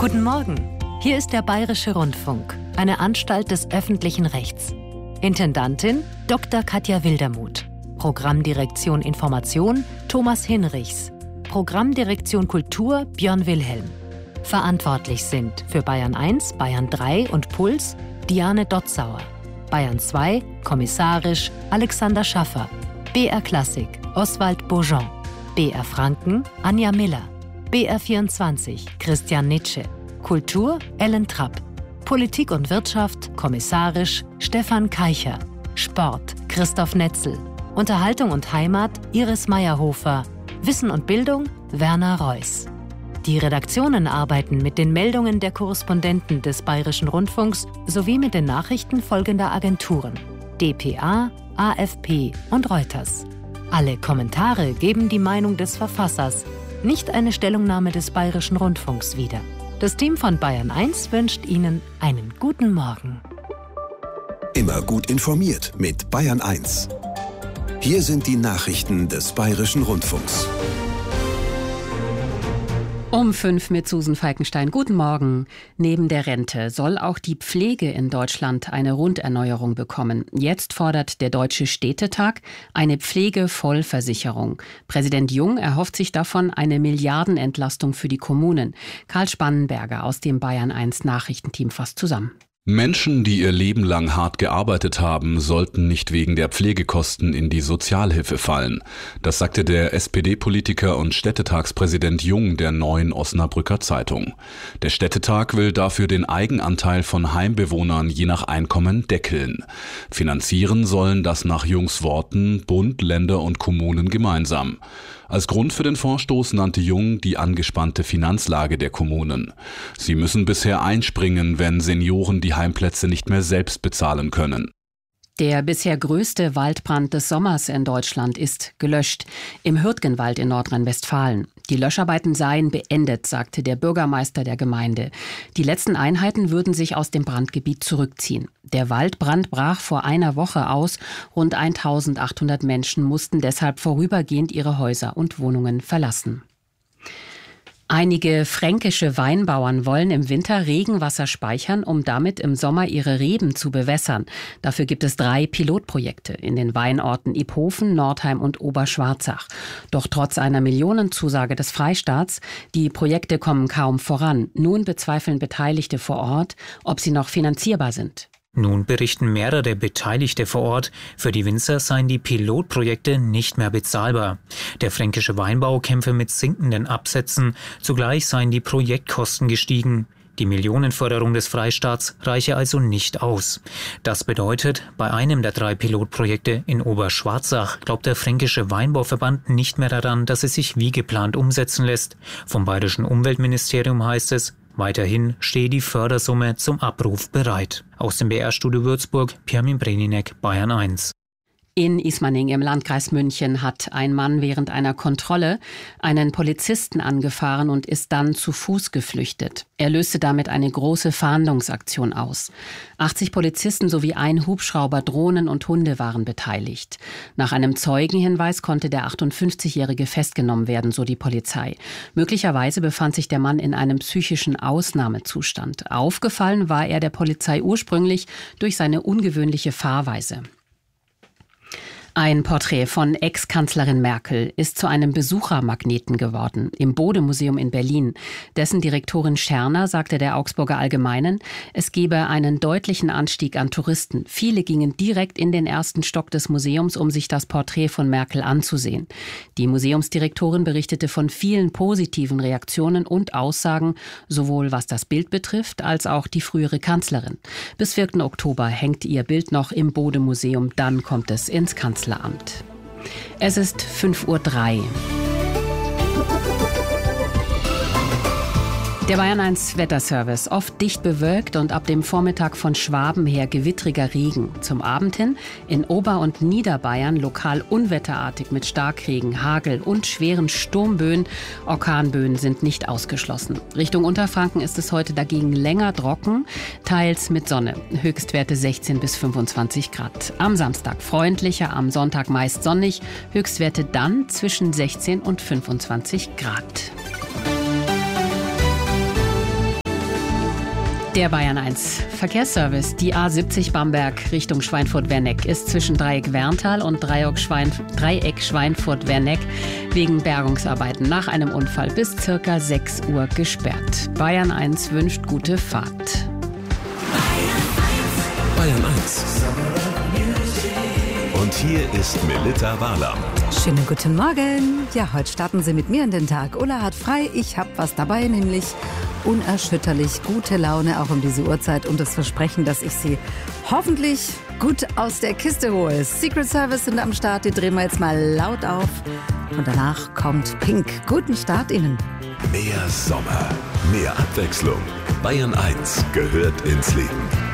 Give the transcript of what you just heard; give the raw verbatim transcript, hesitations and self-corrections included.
Guten Morgen, hier ist der Bayerische Rundfunk, eine Anstalt des öffentlichen Rechts. Intendantin Doktor Katja Wildermuth. Programmdirektion Information Thomas Hinrichs. Programmdirektion Kultur Björn Wilhelm. Verantwortlich sind für Bayern eins, Bayern drei und Puls Diane Dotzauer. Bayern zwei, kommissarisch Alexander Schaffer. B R Klassik Oswald Bourgeon. B R Franken Anja Miller. B R vierundzwanzig Christian Nitsche. Kultur Ellen Trapp. Politik und Wirtschaft kommissarisch Stefan Keicher. Sport Christoph Netzel. Unterhaltung und Heimat Iris Meyerhofer. Wissen und Bildung Werner Reuss. Die Redaktionen arbeiten mit den Meldungen der Korrespondenten des Bayerischen Rundfunks sowie mit den Nachrichten folgender Agenturen: D P A, A F P und Reuters. Alle Kommentare geben die Meinung des Verfassers, nicht eine Stellungnahme des Bayerischen Rundfunks wieder. Das Team von Bayern eins wünscht Ihnen einen guten Morgen. Immer gut informiert mit Bayern eins. Hier sind die Nachrichten des Bayerischen Rundfunks. Um fünf mit Susan Falkenstein. Guten Morgen. Neben der Rente soll auch die Pflege in Deutschland eine Runderneuerung bekommen. Jetzt fordert der Deutsche Städtetag eine Pflegevollversicherung. Präsident Jung erhofft sich davon eine Milliardenentlastung für die Kommunen. Karl Spannenberger aus dem Bayern eins Nachrichtenteam fasst zusammen. Menschen, die ihr Leben lang hart gearbeitet haben, sollten nicht wegen der Pflegekosten in die Sozialhilfe fallen. Das sagte der S P D-Politiker und Städtetagspräsident Jung der Neuen Osnabrücker Zeitung. Der Städtetag will dafür den Eigenanteil von Heimbewohnern je nach Einkommen deckeln. Finanzieren sollen das nach Jungs Worten Bund, Länder und Kommunen gemeinsam. Als Grund für den Vorstoß nannte Jung die angespannte Finanzlage der Kommunen. Sie müssen bisher einspringen, wenn Senioren die Heimplätze nicht mehr selbst bezahlen können. Der bisher größte Waldbrand des Sommers in Deutschland ist gelöscht, im Hürtgenwald in Nordrhein-Westfalen. Die Löscharbeiten seien beendet, sagte der Bürgermeister der Gemeinde. Die letzten Einheiten würden sich aus dem Brandgebiet zurückziehen. Der Waldbrand brach vor einer Woche aus. Rund eintausendachthundert Menschen mussten deshalb vorübergehend ihre Häuser und Wohnungen verlassen. Einige fränkische Weinbauern wollen im Winter Regenwasser speichern, um damit im Sommer ihre Reben zu bewässern. Dafür gibt es drei Pilotprojekte in den Weinorten Iphofen, Nordheim und Oberschwarzach. Doch trotz einer Millionenzusage des Freistaats, die Projekte kommen kaum voran. Nun bezweifeln Beteiligte vor Ort, ob sie noch finanzierbar sind. Nun berichten mehrere Beteiligte vor Ort, für die Winzer seien die Pilotprojekte nicht mehr bezahlbar. Der fränkische Weinbau kämpfe mit sinkenden Absätzen, zugleich seien die Projektkosten gestiegen. Die Millionenförderung des Freistaats reiche also nicht aus. Das bedeutet, bei einem der drei Pilotprojekte in Oberschwarzach glaubt der Fränkische Weinbauverband nicht mehr daran, dass es sich wie geplant umsetzen lässt. Vom Bayerischen Umweltministerium heißt es, weiterhin stehe die Fördersumme zum Abruf bereit. Aus dem B R-Studio Würzburg, Pirmin Breninek, Bayern eins. In Ismaning im Landkreis München hat ein Mann während einer Kontrolle einen Polizisten angefahren und ist dann zu Fuß geflüchtet. Er löste damit eine große Fahndungsaktion aus. achtzig Polizisten sowie ein Hubschrauber, Drohnen und Hunde waren beteiligt. Nach einem Zeugenhinweis konnte der achtundfünfzigjährige festgenommen werden, so die Polizei. Möglicherweise befand sich der Mann in einem psychischen Ausnahmezustand. Aufgefallen war er der Polizei ursprünglich durch seine ungewöhnliche Fahrweise. Ein Porträt von Ex-Kanzlerin Merkel ist zu einem Besuchermagneten geworden im Bode-Museum in Berlin. Dessen Direktorin Scherner sagte der Augsburger Allgemeinen, es gebe einen deutlichen Anstieg an Touristen. Viele gingen direkt in den ersten Stock des Museums, um sich das Porträt von Merkel anzusehen. Die Museumsdirektorin berichtete von vielen positiven Reaktionen und Aussagen, sowohl was das Bild betrifft, als auch die frühere Kanzlerin. Bis vierten Oktober hängt ihr Bild noch im Bode-Museum, dann kommt es ins Kanzleramt. Es ist fünf Uhr drei. Der Bayern eins Wetterservice, oft dicht bewölkt und ab dem Vormittag von Schwaben her gewittriger Regen. Zum Abend hin in Ober- und Niederbayern lokal unwetterartig mit Starkregen, Hagel und schweren Sturmböen. Orkanböen sind nicht ausgeschlossen. Richtung Unterfranken ist es heute dagegen länger trocken, teils mit Sonne. Höchstwerte sechzehn bis fünfundzwanzig Grad. Am Samstag freundlicher, am Sonntag meist sonnig. Höchstwerte dann zwischen sechzehn und fünfundzwanzig Grad. Der Bayern eins Verkehrsservice. Die A siebzig Bamberg Richtung Schweinfurt-Werneck ist zwischen Dreieck-Werntal und Dreieck Schweinfurt-Werneck wegen Bergungsarbeiten nach einem Unfall bis circa sechs Uhr gesperrt. Bayern eins wünscht gute Fahrt. Bayern eins. Und hier ist Melitta Walam. Schönen guten Morgen. Ja, heute starten Sie mit mir in den Tag. Ulla hat frei, ich habe was dabei, nämlich unerschütterlich gute Laune, auch um diese Uhrzeit, und das Versprechen, dass ich Sie hoffentlich gut aus der Kiste hole. Secret Service sind am Start, die drehen wir jetzt mal laut auf. Und danach kommt Pink. Guten Start Ihnen. Mehr Sommer, mehr Abwechslung. Bayern eins gehört ins Leben.